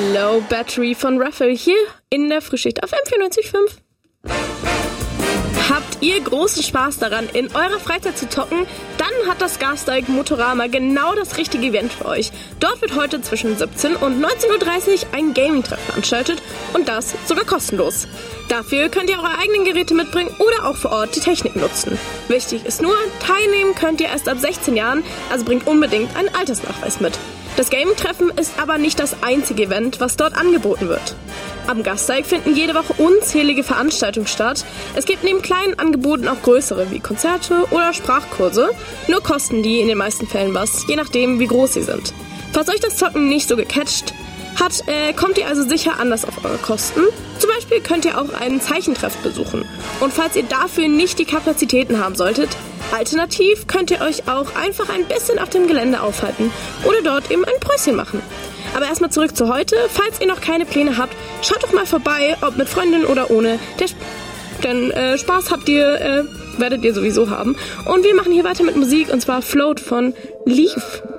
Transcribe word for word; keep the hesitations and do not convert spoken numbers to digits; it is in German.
Low Battery von Ruffle hier in der Frühschicht auf M vierundneunzig Komma fünf. Habt ihr großen Spaß daran, in eurer Freizeit zu zocken? Dann hat das Gasteig Motorama genau das richtige Event für euch. Dort wird heute zwischen siebzehn und neunzehn Uhr dreißig ein Gaming-Treff veranstaltet und das sogar kostenlos. Dafür könnt ihr eure eigenen Geräte mitbringen oder auch vor Ort die Technik nutzen. Wichtig ist nur, teilnehmen könnt ihr erst ab sechzehn Jahren, also bringt unbedingt einen Altersnachweis mit. Das Gaming-Treffen ist aber nicht das einzige Event, was dort angeboten wird. Am Gasteig finden jede Woche unzählige Veranstaltungen statt. Es gibt neben kleinen Angeboten auch größere, wie Konzerte oder Sprachkurse. Nur kosten die in den meisten Fällen was, je nachdem wie groß sie sind. Falls euch das Zocken nicht so gecatcht hat, äh, kommt ihr also sicher anders auf eure Kosten. Zum Beispiel könnt ihr auch einen Zeichentreff besuchen. Und falls ihr dafür nicht die Kapazitäten haben solltet, alternativ könnt ihr euch auch einfach ein bisschen auf dem Gelände aufhalten oder dort eben ein Päuschen machen. Aber erstmal zurück zu heute. Falls ihr noch keine Pläne habt, schaut doch mal vorbei, ob mit Freundin oder ohne. Der Sp- denn äh, Spaß habt ihr, äh, werdet ihr sowieso haben. Und wir machen hier weiter mit Musik, und zwar Float von Leaf.